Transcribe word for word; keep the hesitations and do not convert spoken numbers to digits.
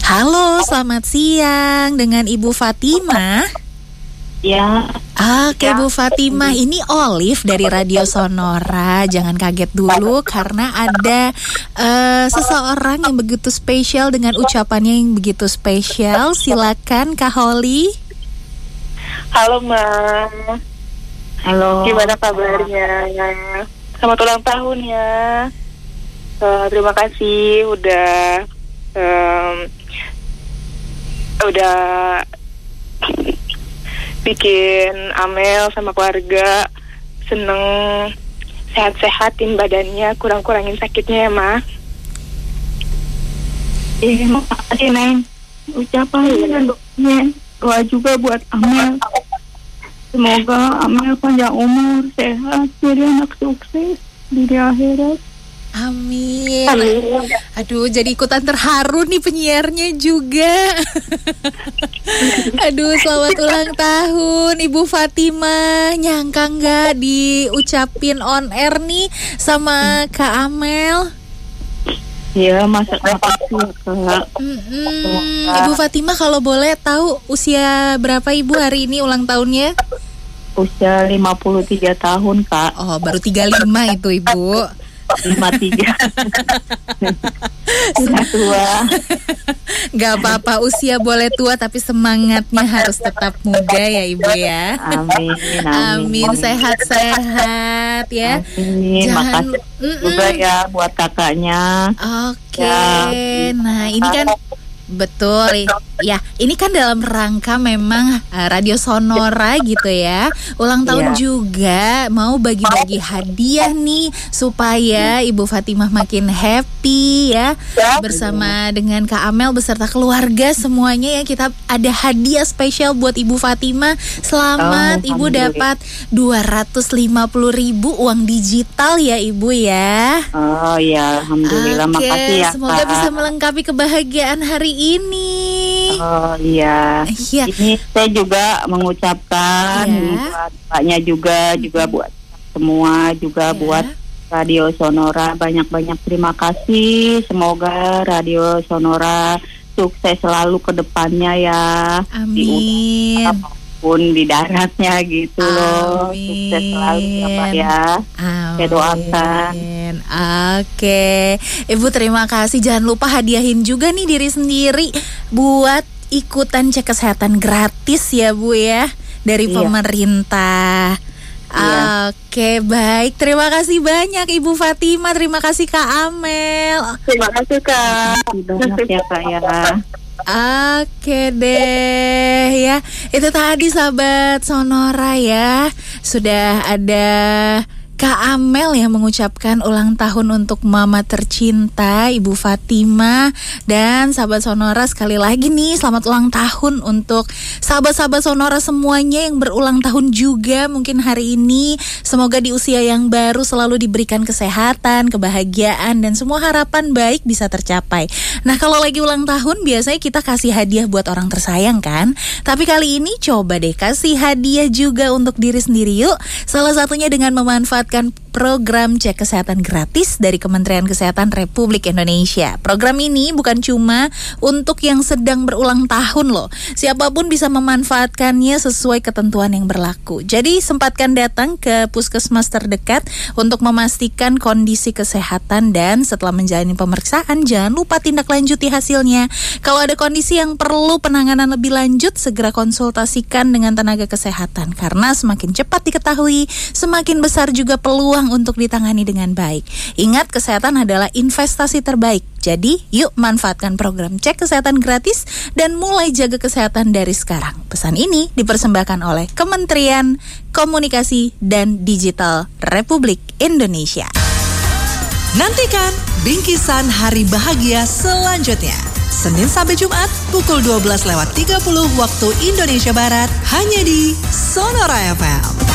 Halo, selamat siang dengan Ibu Fatimah. Ya. Oke, Bu Fatimah, ini Olive dari Radio Sonora. Jangan kaget dulu karena ada uh, seseorang yang begitu spesial dengan ucapannya yang begitu spesial. Silakan Kak Holly. Halo, Ma. Halo. Gimana kabarnya? Selamat ulang tahun ya. Uh, terima kasih udah um, udah bikin Amel sama keluarga seneng, sehat-sehatin badannya, kurang-kurangin sakitnya ya, Ma. Eh, makasih, Neng. Ucapan dan doanya doa juga buat Amel. Semoga Amel panjang umur, sehat, jadi anak sukses di akhirat. Amin. Aduh, jadi ikutan terharu nih penyiarnya juga. Aduh, selamat ulang tahun Ibu Fatimah. Nyangka nggak diucapin on air nih sama Kak Amel? Iya, masa makasih, Kak. Mm-mm. Ibu Fatimah, kalau boleh tahu usia berapa Ibu hari ini ulang tahunnya? Usia lima puluh tiga tahun, Kak. Oh, baru tiga puluh lima itu Ibu. lima puluh tiga. Sudah tua. Gak apa-apa, usia boleh tua tapi semangatnya harus tetap muda ya Ibu ya. Amin. Amin, sehat-sehat ya. Amin. Jangan, makasih juga ya buat kakaknya. Oke, Ya. nah ini kan betul ya, ini kan dalam rangka memang uh, Radio Sonora gitu ya. Ulang tahun Iya. juga mau bagi-bagi hadiah nih supaya Ibu Fatimah makin happy ya. Bersama dengan Kak Amel beserta keluarga semuanya ya, kita ada hadiah spesial buat Ibu Fatimah. Selamat, Oh, Ibu dapat dua ratus lima puluh ribu uang digital ya Ibu ya. Oh ya, alhamdulillah. Oke, Makasih ya, semoga Kak. bisa melengkapi kebahagiaan hari ini. Oh iya. Iya. Ini saya juga mengucapkan Iya. buat Paknya juga, juga buat semua, juga Iya. buat Radio Sonora. Banyak-banyak terima kasih. Semoga Radio Sonora sukses selalu ke depannya ya. Di Amin. udara maupun di daratnya gitu loh. Amin. Sukses selalu ya, Pak ya. Saya doakan. Amin. Oke, Ibu terima kasih. Jangan lupa hadiahin juga nih diri sendiri buat ikutan cek kesehatan gratis ya Bu ya, dari Iya. pemerintah. Iya. Oke, baik. Terima kasih banyak Ibu Fatimah. Terima kasih Kak Amel. Terima kasih, Kak. Banyak ya, Kak ya. Oke deh ya. Itu tadi sahabat Sonora ya. Sudah ada Kak Amel yang mengucapkan ulang tahun untuk mama tercinta Ibu Fatimah. Dan sahabat Sonora, sekali lagi nih selamat ulang tahun untuk sahabat-sahabat Sonora semuanya yang berulang tahun juga mungkin hari ini. Semoga di usia yang baru selalu diberikan kesehatan, kebahagiaan, dan semua harapan baik bisa tercapai. Nah, kalau lagi ulang tahun biasanya kita kasih hadiah buat orang tersayang kan. Tapi kali ini coba deh kasih hadiah juga untuk diri sendiri yuk. Salah satunya dengan memanfaatkan program cek kesehatan gratis dari Kementerian Kesehatan Republik Indonesia. Program ini bukan cuma untuk yang sedang berulang tahun loh. Siapapun bisa memanfaatkannya sesuai ketentuan yang berlaku. Jadi sempatkan datang ke puskesmas terdekat untuk memastikan kondisi kesehatan, dan setelah menjalani pemeriksaan jangan lupa tindak lanjuti hasilnya. Kalau ada kondisi yang perlu penanganan lebih lanjut, segera konsultasikan dengan tenaga kesehatan karena semakin cepat diketahui, semakin besar juga peluang untuk ditangani dengan baik. Ingat, kesehatan adalah investasi terbaik. Jadi, yuk manfaatkan program cek kesehatan gratis dan mulai jaga kesehatan dari sekarang. Pesan ini dipersembahkan oleh Kementerian Komunikasi dan Digital Republik Indonesia. Nantikan bingkisan hari bahagia selanjutnya. Senin sampai Jumat pukul dua belas lewat tiga puluh waktu Indonesia Barat hanya di Sonora F M.